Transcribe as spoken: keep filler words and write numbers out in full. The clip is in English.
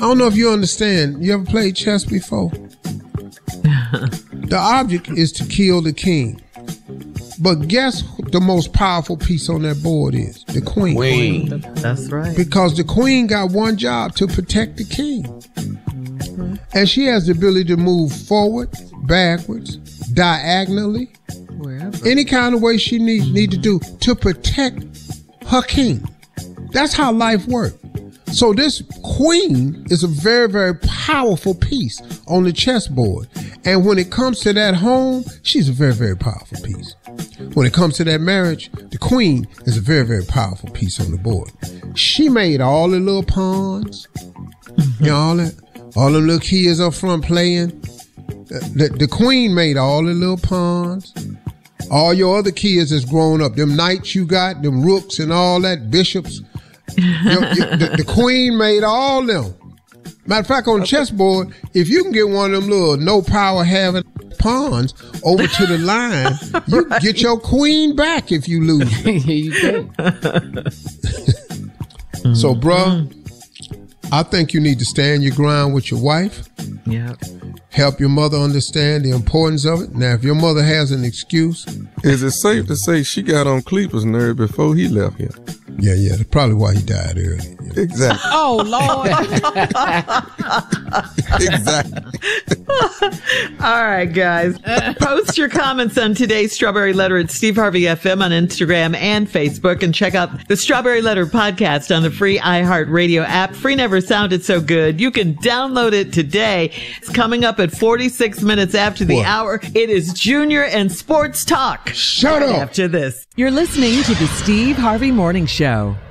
don't know if you understand. You ever played chess before? The object is to kill the king. But guess who the most powerful piece on that board is? The queen. Queen. That's right. Because the queen got one job, to protect the king. Mm-hmm. And she has the ability to move forward, backwards, diagonally, wherever. Any kind of way she need, need to do to protect her king. That's how life works. So this queen is a very, very powerful piece on the chessboard. And when it comes to that home, she's a very, very powerful piece. When it comes to that marriage, the queen is a very, very powerful piece on the board. She made all the little pawns, you know, all that, all them little kids up front playing. The, the, the queen made all the little pawns. All your other kids that's grown up, them knights you got, them rooks and all that, bishops. your, your, the, the queen made all them. Matter of fact, on the chessboard, if you can get one of them little no power having pawns over to the line, you right. get your queen back if you lose. You can. So, bruh, I think you need to stand your ground with your wife. Yeah. Help your mother understand the importance of it. Now, if your mother has an excuse. Is it safe to say she got on Cleeper's nerve before he left here? Yeah, yeah. That's probably why he died early. Yeah. Exactly. Oh, Lord. Exactly. All right, guys. Post your comments on today's Strawberry Letter at Steve Harvey F M on Instagram and Facebook, and check out the Strawberry Letter podcast on the free iHeartRadio app. Free never sounded so good. You can download it today. It's coming up at forty-six minutes after the what? hour. It is Junior and Sports Talk. Shut up. After this. You're listening to the Steve Harvey Morning Show.